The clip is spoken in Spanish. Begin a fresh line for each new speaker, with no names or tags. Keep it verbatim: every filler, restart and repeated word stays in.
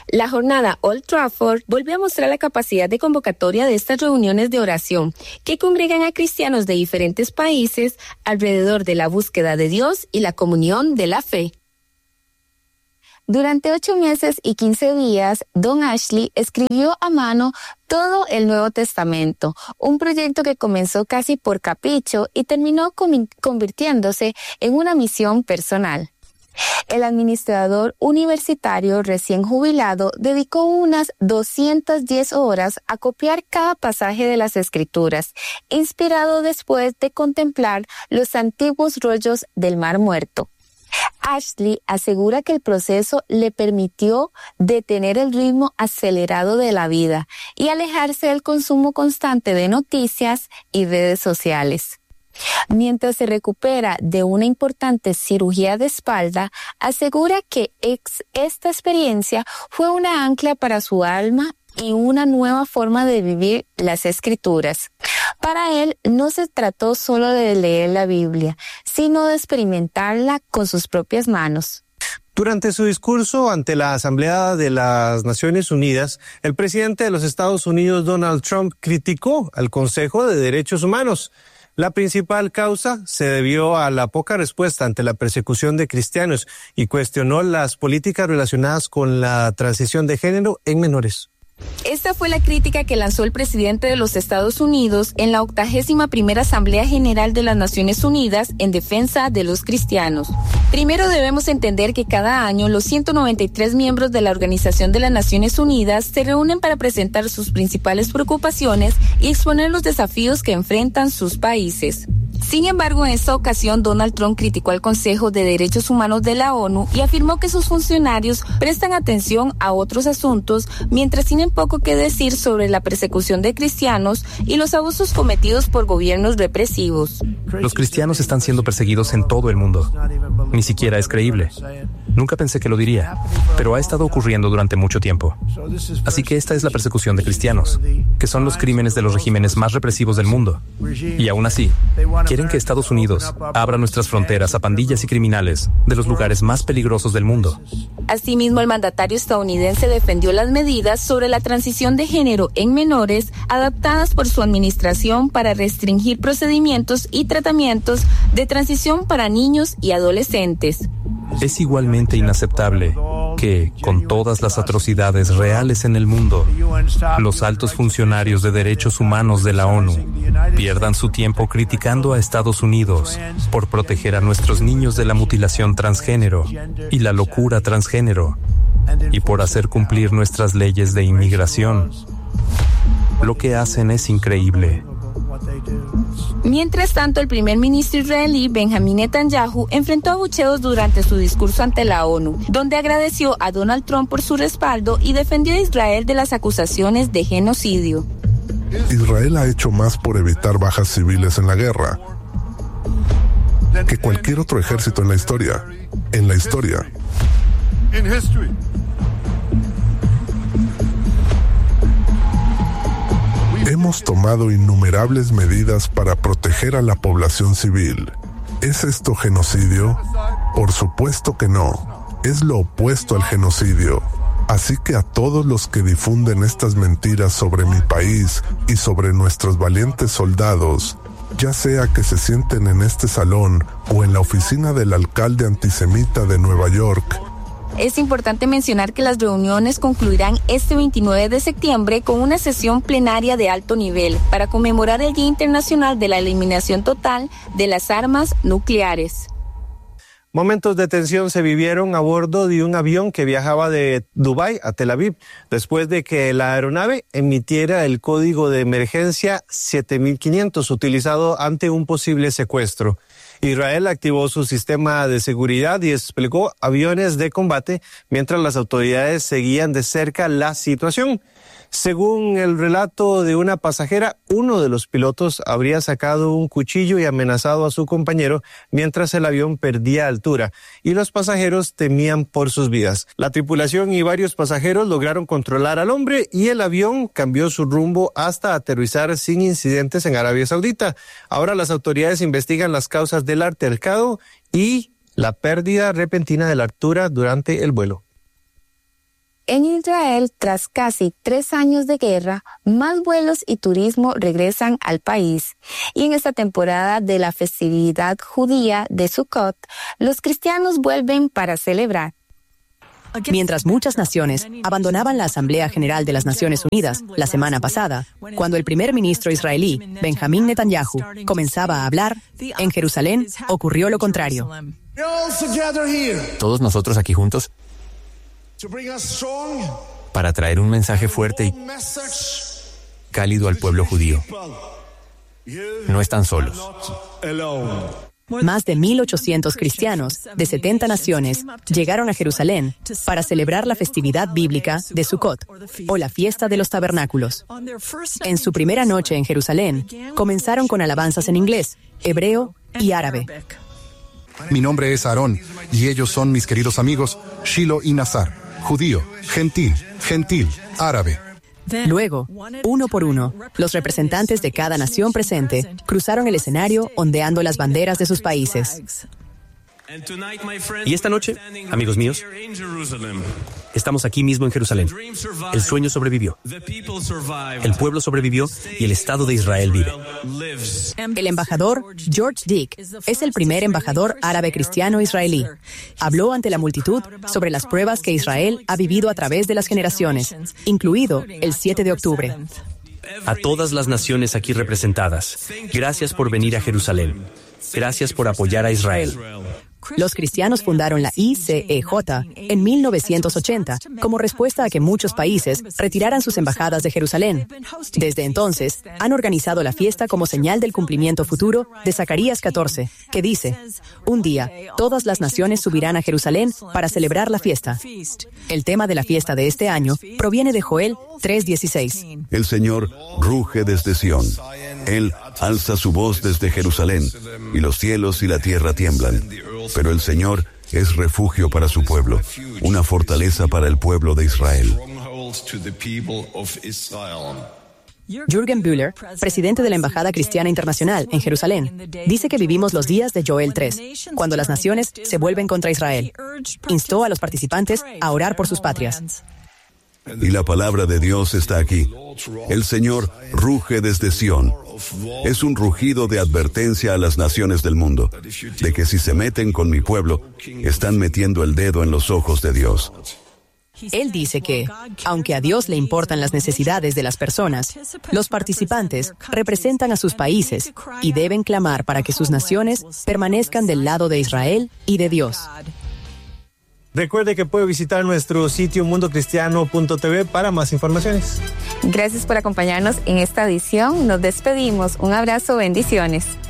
La jornada Old Trafford volvió a mostrar la capacidad de convocatoria de estas reuniones de oración que congregan a cristianos de diferentes países alrededor de la búsqueda de Dios y la comunión de la fe. Durante ocho meses y quince días, Don Ashley escribió a mano todo el Nuevo Testamento, un proyecto que comenzó casi por capricho y terminó com- convirtiéndose en una misión personal. El administrador universitario recién jubilado dedicó unas doscientas diez horas a copiar cada pasaje de las Escrituras, inspirado después de contemplar los antiguos rollos del Mar Muerto. Ashley asegura que el proceso le permitió detener el ritmo acelerado de la vida y alejarse del consumo constante de noticias y redes sociales. Mientras se recupera de una importante cirugía de espalda, asegura que ex esta experiencia fue una ancla para su alma y una nueva forma de vivir las Escrituras. Para él, no se trató solo de leer la Biblia, sino de experimentarla con sus propias manos.
Durante su discurso ante la Asamblea de las Naciones Unidas, el presidente de los Estados Unidos, Donald Trump, criticó al Consejo de Derechos Humanos. La principal causa se debió a la poca respuesta ante la persecución de cristianos y cuestionó las políticas relacionadas con la transición de género en menores.
Esta fue la crítica que lanzó el presidente de los Estados Unidos en la octagésima primera Asamblea General de las Naciones Unidas en defensa de los cristianos. Primero debemos entender que cada año los ciento noventa y tres miembros de la Organización de las Naciones Unidas se reúnen para presentar sus principales preocupaciones y exponer los desafíos que enfrentan sus países. Sin embargo, en esta ocasión, Donald Trump criticó al Consejo de Derechos Humanos de la ONU y afirmó que sus funcionarios prestan atención a otros asuntos mientras tienen poco que decir sobre la persecución de cristianos y los abusos cometidos por gobiernos represivos.
Los cristianos están siendo perseguidos en todo el mundo. Ni siquiera es creíble. Nunca pensé que lo diría, pero ha estado ocurriendo durante mucho tiempo. Así que esta es la persecución de cristianos, que son los crímenes de los regímenes más represivos del mundo. Y aún así, quieren que Estados Unidos abra nuestras fronteras a pandillas y criminales de los lugares más peligrosos del mundo.
Asimismo, el mandatario estadounidense defendió las medidas sobre la transición de género en menores adaptadas por su administración para restringir procedimientos y tratamientos de transición para niños y adolescentes.
Es igualmente inaceptable que, con todas las atrocidades reales en el mundo, los altos funcionarios de derechos humanos de la ONU pierdan su tiempo criticando a Estados Unidos por proteger a nuestros niños de la mutilación transgénero y la locura transgénero, y por hacer cumplir nuestras leyes de inmigración. Lo que hacen es increíble.
Mientras tanto, el primer ministro israelí Benjamín Netanyahu enfrentó abucheos durante su discurso ante la ONU, donde agradeció a Donald Trump por su respaldo y defendió a Israel de las acusaciones de genocidio.
Israel ha hecho más por evitar bajas civiles en la guerra que cualquier otro ejército en la historia. En la historia. Hemos tomado innumerables medidas para proteger a la población civil. ¿Es esto genocidio? Por supuesto que no. Es lo opuesto al genocidio. Así que a todos los que difunden estas mentiras sobre mi país y sobre nuestros valientes soldados, ya sea que se sienten en este salón o en la oficina del alcalde antisemita de Nueva York,
es importante mencionar que las reuniones concluirán este veintinueve de septiembre con una sesión plenaria de alto nivel para conmemorar el Día Internacional de la Eliminación Total de las Armas Nucleares.
Momentos de tensión se vivieron a bordo de un avión que viajaba de Dubái a Tel Aviv, después de que la aeronave emitiera el código de emergencia siete mil quinientos utilizado ante un posible secuestro. Israel activó su sistema de seguridad y desplegó aviones de combate mientras las autoridades seguían de cerca la situación. Según el relato de una pasajera, uno de los pilotos habría sacado un cuchillo y amenazado a su compañero mientras el avión perdía altura y los pasajeros temían por sus vidas. La tripulación y varios pasajeros lograron controlar al hombre y el avión cambió su rumbo hasta aterrizar sin incidentes en Arabia Saudita. Ahora las autoridades investigan las causas del altercado y la pérdida repentina de la altura durante el vuelo.
En Israel, tras casi tres años de guerra, más vuelos y turismo regresan al país. Y en esta temporada de la festividad judía de Sukkot, los cristianos vuelven para celebrar.
Mientras muchas naciones abandonaban la Asamblea General de las Naciones Unidas la semana pasada, cuando el primer ministro israelí, Benjamín Netanyahu, comenzaba a hablar, en Jerusalén ocurrió lo contrario.
Todos nosotros aquí juntos para traer un mensaje fuerte y cálido al pueblo judío. No están solos.
Más de mil ochocientos cristianos de setenta naciones llegaron a Jerusalén para celebrar la festividad bíblica de Sukkot, o la fiesta de los tabernáculos. En su primera noche en Jerusalén, comenzaron con alabanzas en inglés, hebreo y árabe.
Mi nombre es Aarón, y ellos son mis queridos amigos Shilo y Nazar, judío, gentil, gentil, árabe.
Luego, uno por uno, los representantes de cada nación presente cruzaron el escenario ondeando las banderas de sus países.
Y esta noche, amigos míos, estamos aquí mismo en Jerusalén. El sueño sobrevivió, el pueblo sobrevivió y el Estado de Israel vive.
El embajador George Dick es el primer embajador árabe cristiano israelí. Habló ante la multitud sobre las pruebas que Israel ha vivido a través de las generaciones, incluido el siete de octubre.
A todas las naciones aquí representadas, gracias por venir a Jerusalén. Gracias por apoyar a Israel.
Los cristianos fundaron la I C E J en mil novecientos ochenta como respuesta a que muchos países retiraran sus embajadas de Jerusalén. Desde entonces, han organizado la fiesta como señal del cumplimiento futuro de Zacarías catorce, que dice: un día, todas las naciones subirán a Jerusalén para celebrar la fiesta. El tema de la fiesta de este año proviene de Joel tres dieciséis.
El Señor ruge desde Sión. Él alza su voz desde Jerusalén, y los cielos y la tierra tiemblan. Pero el Señor es refugio para su pueblo, una fortaleza para el pueblo de Israel.
Jürgen Bühler, presidente de la Embajada Cristiana Internacional en Jerusalén, dice que vivimos los días de Joel tres, cuando las naciones se vuelven contra Israel. Instó a los participantes a orar por sus patrias.
Y la palabra de Dios está aquí. El Señor ruge desde Sión. Es un rugido de advertencia a las naciones del mundo, de que si se meten con mi pueblo, están metiendo el dedo en los ojos de Dios.
Él dice que, aunque a Dios le importan las necesidades de las personas, los participantes representan a sus países y deben clamar para que sus naciones permanezcan del lado de Israel y de Dios.
Recuerde que puede visitar nuestro sitio mundo cristiano punto t v para más informaciones.
Gracias por acompañarnos en esta edición. Nos despedimos. Un abrazo, bendiciones.